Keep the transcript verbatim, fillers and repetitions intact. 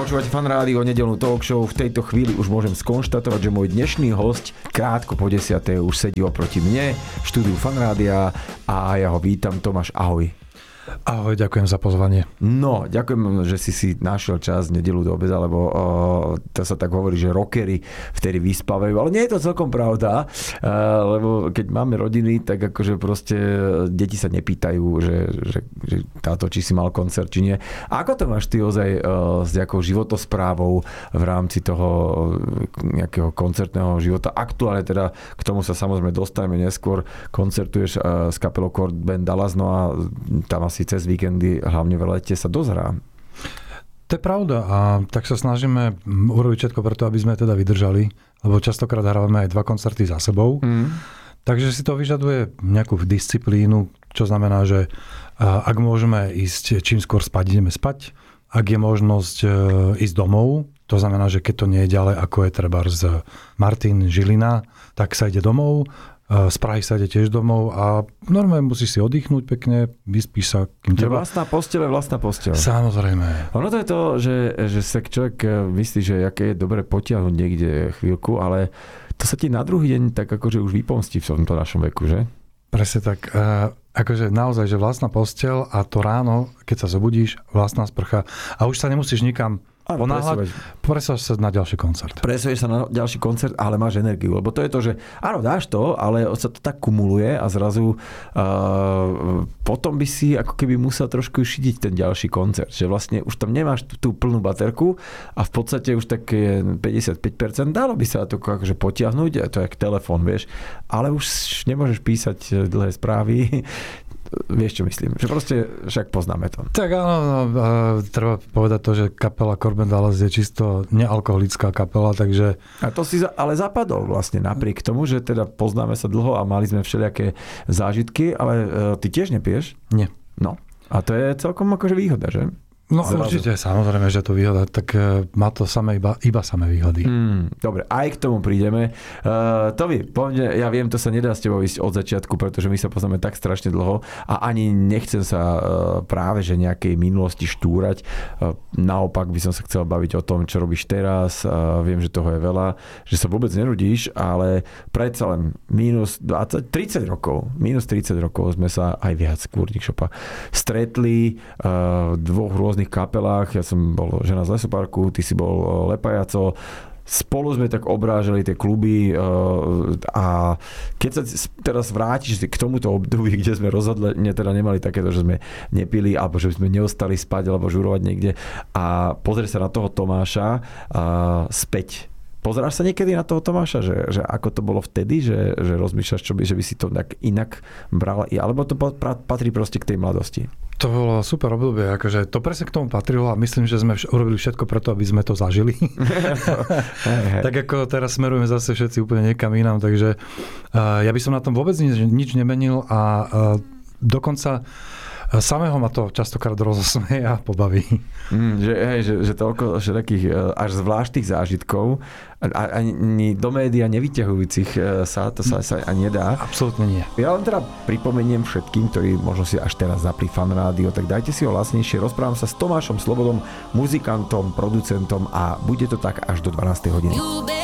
Počúvate Fan Rádio, nedeľnú talk show. V tejto chvíli už môžem skonštatovať, že môj dnešný hosť krátko po desiatej už sedí oproti mne v štúdiu Fan Rádia a ja ho vítam. Tomáš, ahoj. Ahoj, ďakujem za pozvanie. No, ďakujem, že si si našiel čas nedeľu do obeda, lebo uh, to sa tak hovorí, že rockery vtedy vyspávajú, ale nie je to celkom pravda, uh, lebo keď máme rodiny, tak akože proste deti sa nepýtajú, že, že, že táto, či si mal koncert, či nie. A ako to máš ty ozaj uh, s nejakou životosprávou v rámci toho nejakého koncertného života? Aktuálne teda k tomu sa samozrejme dostaneme neskôr. Koncertuješ uh, s kapelou Chord Band Dallas, no a tam asi cez víkendy, hlavne v lete, sa dozhrá. To je pravda a tak sa snažíme urobiť všetko preto, aby sme teda vydržali, lebo častokrát hrávame aj dva koncerty za sebou. Mm. Takže si to vyžaduje nejakú disciplínu, čo znamená, že ak môžeme ísť čím skôr spať, ideme spať. Ak je možnosť ísť domov, to znamená, že keď to nie je ďalej, ako je trebárs Martin, Žilina, tak sa ide domov. Z Prahy sa ide tiež domov a normálne musíš si oddychnúť pekne, vyspíš sa. Že vlastná posteľ je vlastná posteľ. Samozrejme. Ono to je to, že, že sa človek myslí, že aké je dobre potiahnuť niekde chvíľku, ale to sa ti na druhý deň tak akože už vypomstí v tomto našom veku, že? Presne tak. Uh, akože naozaj, že vlastná posteľ a to ráno, keď sa zobudíš, vlastná sprcha a už sa nemusíš nikam ponáhľať, presúvaš sa na ďalší koncert. Presúvaš sa na ďalší koncert, ale máš energiu. Lebo to je to, že áno, dáš to, ale sa to tak kumuluje a zrazu uh, potom by si ako keby musel trošku šidiť ten ďalší koncert. Že vlastne už tam nemáš tú, tú plnú baterku a v podstate už tak je päťdesiatpäť percent dalo by sa to akože potiahnuť, to je jak telefón, vieš. Ale už nemôžeš písať dlhé správy. Vieš, čo myslím? Že proste však poznáme to. Tak áno, no, treba povedať to, že kapela Chord Band Dallas je čisto nealkoholická kapela, takže... A to si ale zapadol vlastne napriek tomu, že teda poznáme sa dlho a mali sme všelijaké zážitky, ale ty tiež nepiješ? Nie. No. A to je celkom akože výhoda, že? No zrazu. Určite, samozrejme, že to výhoda, tak má to samé iba, iba samé výhody. Mm, dobre, aj k tomu prídeme. Uh, Tovi, poviem, ja viem, to sa nedá s tebou ísť od začiatku, pretože my sa poznáme tak strašne dlho a ani nechcem sa uh, práve že nejakej minulosti štúrať. Uh, naopak by som sa chcel baviť o tom, čo robíš teraz. Uh, viem, že toho je veľa, že sa vôbec nenudíš, ale predsa len minus dvadsať, tridsať rokov, minus tridsať rokov sme sa aj viac Kúrnik Šopa stretli uh, v dvoch rôznych kapelách. Ja som bol Žena z lesoparku, ty si bol Lepajaco. Spolu sme tak obrážali tie kluby a keď sa teraz vrátiš k tomuto období, kde sme rozhodne teda nemali takéto, že sme nepili alebo že sme neostali spať alebo žurovať niekde a pozrieš sa na toho Tomáša späť. Pozeráš sa niekedy na toho Tomáša, že, že ako to bolo vtedy, že, že rozmýšľaš, čo by, že by si to tak inak bral, alebo to patrí proste k tej mladosti? To bolo super obdobie, akože to presne k tomu patrilo a myslím, že sme urobili všetko preto, aby sme to zažili. Tak ako teraz smerujeme zase všetci úplne niekam inám, takže uh, ja by som na tom vôbec nič, nič nemenil a uh, dokonca samého ma to častokrát rozosmeje a pobaví. Mm, že, hej, že, že toľko že takých až zvláštnych zážitkov a ani do média nevyťahujúcich sa, to sa, sa ani nedá. Absolútne nie. Ja len teda pripomeniem všetkým, ktorí možno si až teraz zapli Fan Rádio, tak dajte si ho hlasnejšie. Rozprávam sa s Tomášom Slobodom, muzikantom, producentom a bude to tak až do dvanástej hodiny.